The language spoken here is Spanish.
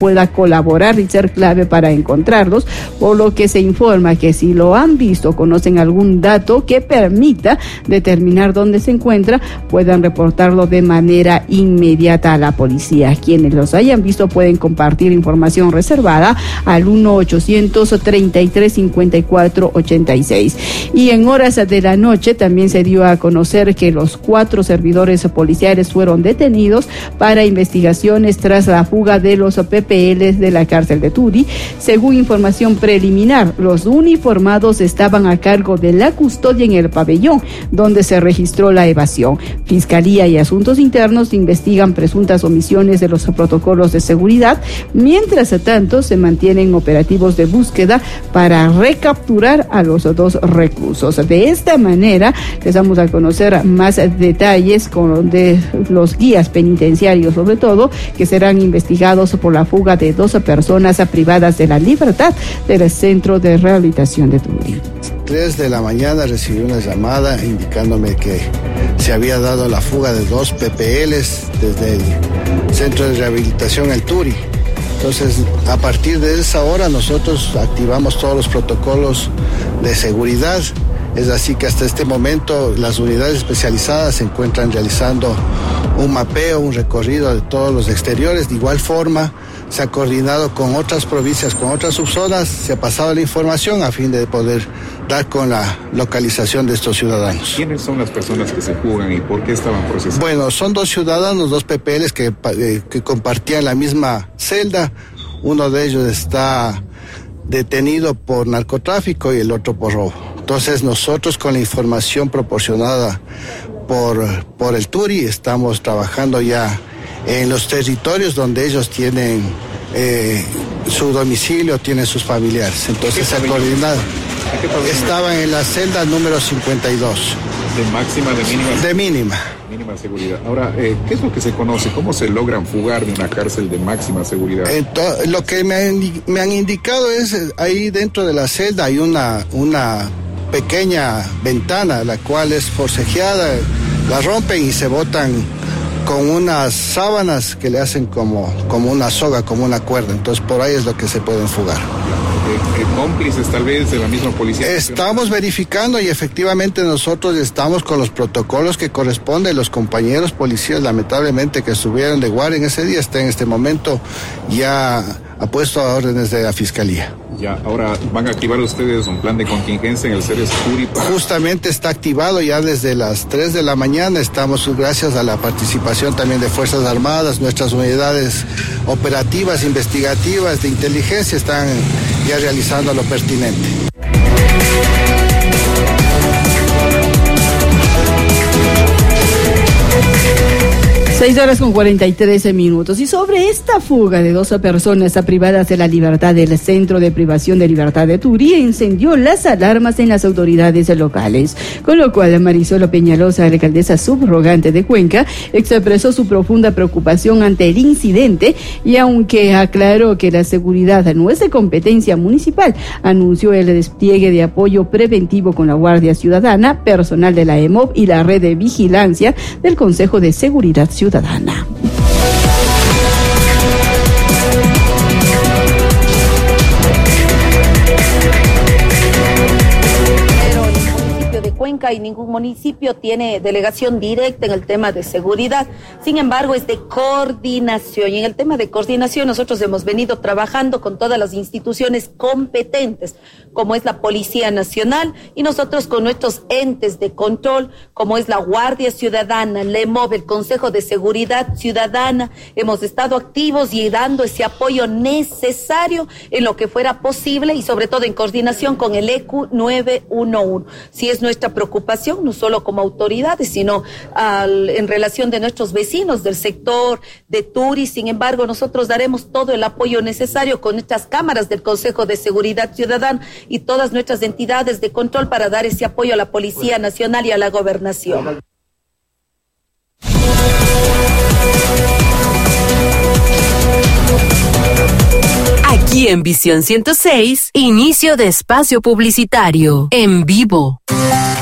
pueda colaborar y ser clave para encontrarlos, por lo que se informa que si lo han visto o conocen algún dato que permita determinar dónde se encuentra, puedan reportarlo de manera inmediata a la policía. Quienes los hayan visto pueden compartir información reservada al 1-833-54-86. Y en horas de la noche también se dio a conocer que los 4 servidores policiales fueron detenidos para investigaciones tras la fuga de los PPLs de la cárcel de Turi. Según información preliminar, los uniformados estaban a cargo de la custodia en el pabellón donde se registró la evasión. Fiscalía y Asuntos Internos investigan presuntas omisiones de los protocolos de seguridad. Mientras tanto, se mantienen operativos de búsqueda para recapturar a los 2 reclusos. De esta manera, les vamos a conocer más detalles de los guías penitenciarios, sobre todo, que serán investigados por la fuga de 2 personas privadas de la libertad del Centro de Rehabilitación de Turi. 3 de la mañana recibí una llamada indicándome que se había dado la fuga de 2 PPLs desde el Centro de Rehabilitación El Turi. Entonces, a partir de esa hora nosotros activamos todos los protocolos de seguridad. Es así que hasta este momento las unidades especializadas se encuentran realizando un mapeo, un recorrido de todos los exteriores. De igual forma, se ha coordinado con otras provincias, con otras subzonas, se ha pasado la información a fin de poder dar con la localización de estos ciudadanos. ¿Quiénes son las personas que se fugan y por qué estaban procesando? Bueno, son 2 ciudadanos, 2 PPLs que compartían la misma celda. Uno de ellos está detenido por narcotráfico y el otro por robo. Entonces nosotros, con la información proporcionada por el Turi, estamos trabajando ya en los territorios donde ellos tienen su domicilio, tienen sus familiares. Entonces se ha coordinado. Estaban en la celda número 52. ¿De máxima, de mínima? De mínima. Mínima seguridad. Ahora, ¿qué es lo que se conoce? ¿Cómo se logran fugar de una cárcel de máxima seguridad? Lo que me han indicado es, ahí dentro de la celda hay una pequeña ventana, la cual es forcejeada, la rompen y se botan con unas sábanas que le hacen como una soga, como una cuerda. Entonces por ahí es lo que se pueden fugar. ¿Cómplices tal vez de la misma policía? Estamos verificando y efectivamente nosotros estamos con los protocolos que corresponden. Los compañeros policías, lamentablemente, que estuvieron de guardia en ese día, está en este momento ya ha puesto a órdenes de la Fiscalía. Ya, ahora van a activar ustedes un plan de contingencia en el Ceres Turi para... Justamente está activado ya desde las 3 de la mañana. Estamos, gracias a la participación también de Fuerzas Armadas, nuestras unidades operativas, investigativas, de inteligencia, están ya realizando lo pertinente. 6:43. Y sobre esta fuga de 2 personas privadas de la libertad del Centro de Privación de Libertad de Turi, encendió las alarmas en las autoridades locales, con lo cual Marisol Peñalosa, alcaldesa subrogante de Cuenca, expresó su profunda preocupación ante el incidente y, aunque aclaró que la seguridad no es de competencia municipal, anunció el despliegue de apoyo preventivo con la Guardia Ciudadana, personal de la EMOV y la red de vigilancia del Consejo de Seguridad Ciudadana. Cuenca y ningún municipio tiene delegación directa en el tema de seguridad. Sin embargo, es de coordinación. Y en el tema de coordinación nosotros hemos venido trabajando con todas las instituciones competentes, como es la Policía Nacional, y nosotros con nuestros entes de control, como es la Guardia Ciudadana, la EMOV, el Consejo de Seguridad Ciudadana. Hemos estado activos y dando ese apoyo necesario en lo que fuera posible y sobre todo en coordinación con el ECU 911. Si es nuestra preocupación, no solo como autoridades, sino en relación de nuestros vecinos del sector de Turi. Sin embargo, nosotros daremos todo el apoyo necesario con nuestras cámaras del Consejo de Seguridad Ciudadana y todas nuestras entidades de control para dar ese apoyo a la Policía Nacional y a la Gobernación. Aquí en Visión 106, inicio de espacio publicitario, en vivo.